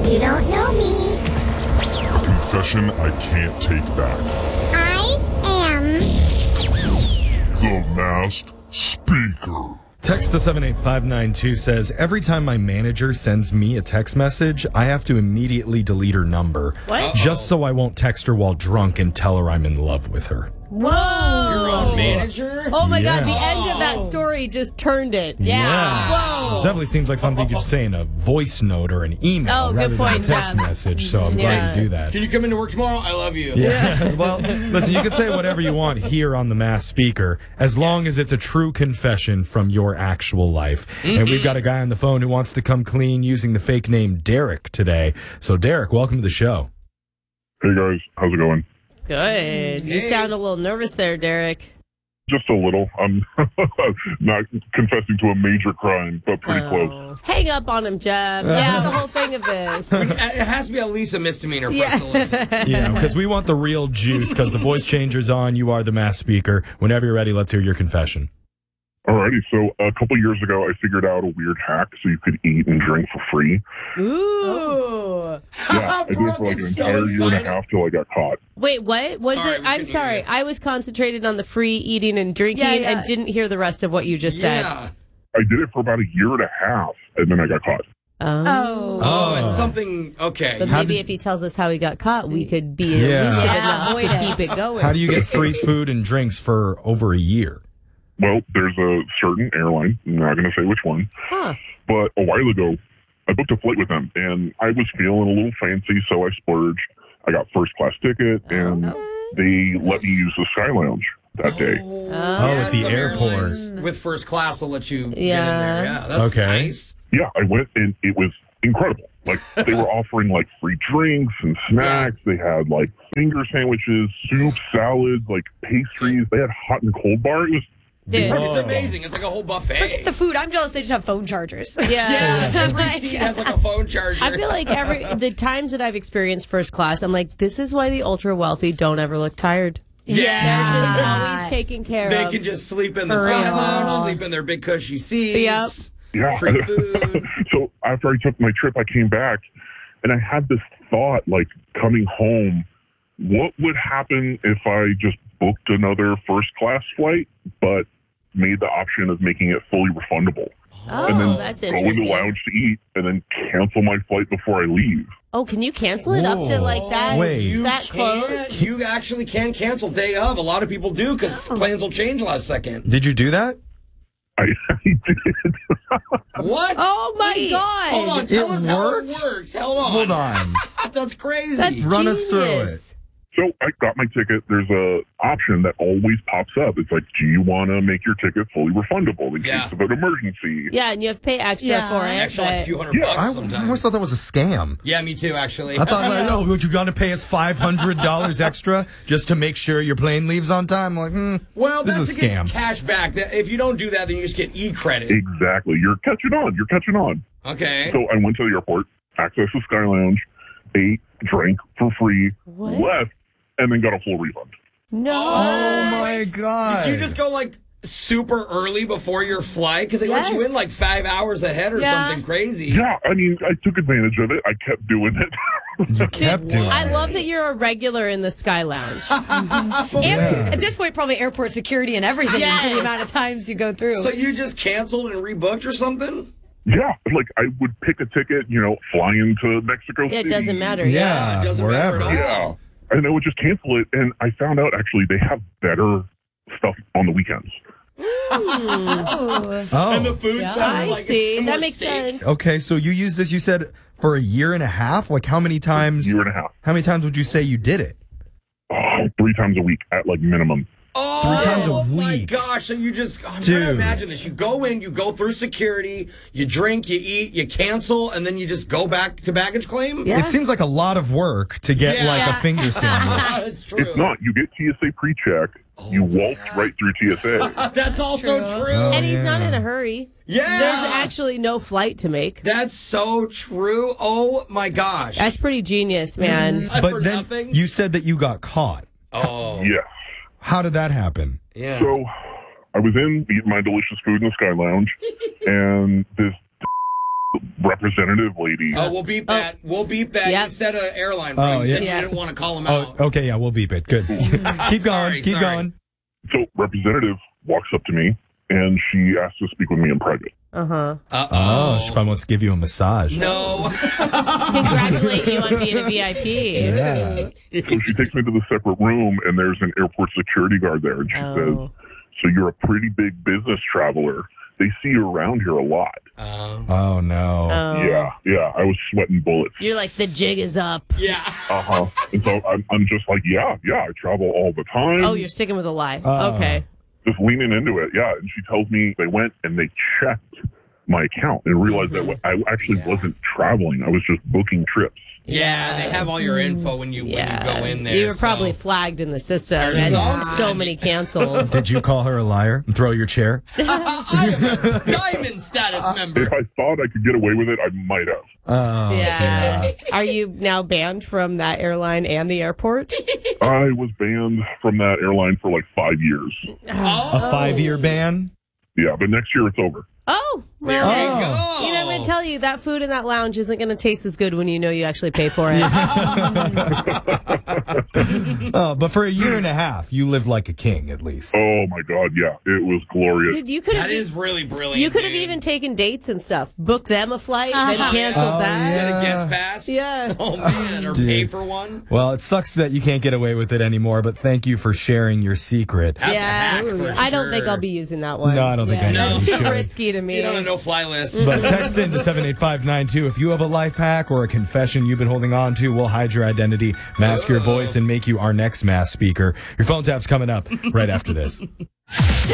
You don't know me. Confession I can't take back. I am The Masked Speaker. Text to 78592 says, every time my manager sends me a text message, I have to immediately delete her number. What? Just so I won't text her while drunk and tell her I'm in love with her. Whoa. Your own manager? Oh my God, the Yeah. end of that story just turned it. Yeah. Whoa. Definitely seems like something you could say in a voice note or an email Oh, good rather than a point, text Jeff. message. So I'm glad you do that. Can you come into work tomorrow? I love you. Yeah. Well, listen, you can say whatever you want here on the Masked Speaker as long as it's a true confession from your actual life. And we've got a guy on the phone who wants to come clean using the fake name Derek today. So Derek, welcome to the show. Hey guys, how's it going? Good. You sound a little nervous there, Derek. Just a little. I'm not confessing to a major crime, but pretty close. Hang up on him, Jeb. Yeah, that's the whole thing of this. It has to be at least a misdemeanor for us to listen. Yeah, because we want the real juice because the voice changer's on. You are the Masked Speaker. Whenever you're ready, let's hear your confession. Alrighty, so a couple years ago, I figured out a weird hack so you could eat and drink for free. Ooh. Yeah, I did it for like an entire year and a half till I got caught. Wait, what? What Sorry, did, we I'm couldn't sorry. hear you. I was concentrated on the free eating and drinking and didn't hear the rest of what you just said. Yeah. I did it for about a year and a half, and then I got caught. Oh, it's something. Okay. But maybe if he tells us how he got caught, we could be Yeah. elusive Yeah. enough to keep it going. How do you get free food and drinks for over a year? Well, there's a certain airline, I'm not going to say which one, but a while ago, I booked a flight with them, and I was feeling a little fancy, so I splurged. I got first class ticket, and they let me use the Sky Lounge that day. At the some airport. airlines with first class will let you get in Yeah. there. Yeah, that's Okay. nice. Yeah, I went, and it was incredible. Like, they were offering, like, free drinks and snacks. They had, like, finger sandwiches, soup, salads, like, pastries. They had hot and cold bar. It was Dude. It's amazing. It's like a whole buffet. Forget the food. I'm jealous they just have phone chargers. Yeah. Every seat has like a phone charger. I feel like the times that I've experienced first class, I'm like, this is why the ultra wealthy don't ever look tired. Yeah. They're just always taken care They of. can just sleep in the For Sky real. Lounge, sleep in their big cushy seats. Yeah. Free food. So after I took my trip, I came back and I had this thought, like coming home, what would happen if I just booked another first class flight, but made the option of making it fully refundable? And then that's go in the interesting. lounge to eat and then cancel my flight before I leave. Oh, can you cancel it up to like that? Wait. That close? You actually can cancel day of. A lot of people do because plans will change last second. Did you do that? I did. What? Oh my God! Hold on, tell It us how worked? it works. Hold on. Hold on. That's crazy. That's Run us through genius. So I got my ticket. There's a option that always pops up. It's like, do you want to make your ticket fully refundable in case of an emergency? Yeah, and you have to pay extra for it. Actually, like a but- few $100 Yeah, I sometimes. always thought that was a scam. Yeah, me too, actually. I thought, like, oh, would you going to pay us $500 extra just to make sure your plane leaves on time? I'm like, well, this that's is a to get scam. cash back. If you don't do that, then you just get e-credit. Exactly. You're catching on. You're catching on. Okay. So I went to the airport, accessed the Sky Lounge, ate, drank for free, left, and then got a full refund. No. Oh my God. Did you just go like super early before your flight? Because they let you Yes. in like 5 hours ahead or something crazy. Yeah, I mean, I took advantage of it. I kept doing it. You kept doing I it. love that you're a regular in the Sky Lounge. And at this point, probably airport security and everything Yes. for the amount of times you go through. So you just canceled and rebooked or something? Yeah, like I would pick a ticket, fly into Mexico Yeah, City. it doesn't matter. Yeah, it doesn't wherever. matter at all. Yeah. And I would just cancel it, and I found out actually they have better stuff on the weekends. Oh. And the food's better. I like, see. more That makes steak. sense. Okay, so you used this, you said, for a year and a half? Like, how many times? Year and a half. How many times would you say you did it? Oh, 3 times a week at like minimum. Oh, 3 times a my week. gosh. So you just, I'm trying Dude. to imagine this. You go in, you go through security, you drink, you eat, you cancel, and then you just go back to baggage claim? It seems like a lot of work to get Yeah. like a finger sandwich. It's true. It's not. You get TSA pre-check. You waltz right through TSA. That's also true. And he's not in a hurry. Yeah. There's actually no flight to make. That's so true. Oh, my gosh. That's pretty genius, man. For But then nothing? you said that you got caught. Oh, Yes. How did that happen? yeah. So I was in eating my delicious food in the Sky Lounge, and this representative lady. Oh, we'll beep that. We'll beep that. Yep. You said an airline. Bro. You said yeah. you didn't want to call them out. Oh, okay, yeah, we'll beep it. Good. Keep going. Keep going. So representative walks up to me and she asks to speak with me in private. Uh-huh. Oh, she probably wants to give you a massage. No. Congratulate you on being a VIP. Yeah. So she takes me to the separate room and there's an airport security guard there and she says, so you're a pretty big business traveler. They see you around here a lot. Oh, no. Yeah. I was sweating bullets. You're like, the jig is up. Yeah. Uh-huh. And so I'm just like, yeah, I travel all the time. Oh, you're sticking with a lie. Okay. Just leaning into it, yeah. And she tells me they went and they checked my account and realized that I actually wasn't traveling. I was just booking trips. Yeah, they have all your info when you go in there. You were probably flagged in the system There's and so many cancels. Did you call her a liar and throw your chair? I am a diamond status member. If I thought I could get away with it, I might have. Oh, Yeah. Are you now banned from that airline and the airport? I was banned from that airline for like 5 years. A 5-year ban? Yeah, but next year it's over. Oh, There well. you go. You know, I'm going to tell you, that food in that lounge isn't going to taste as good when you know you actually pay for it. Oh, but for a year and a half, you lived like a king, at least. Oh my God, yeah, it was glorious. Dude, you could That have is really brilliant. you could have dude. even taken dates and stuff. Book them a flight, then canceled Oh, that. Get a guest pass? Yeah. Oh, man. Or Dude. pay for one? Well, it sucks that you can't get away with it anymore, but thank you for sharing your secret. That's a hack for I don't think sure. I'll be using that one. No, I don't think I No. know. It's You too should. risky to me. Get on a no-fly list. But text in to 78592 if you have a life hack or a confession you've been holding on to. We'll hide your identity, mask your voice, and make you our next mass speaker. Your phone tap's coming up right after this.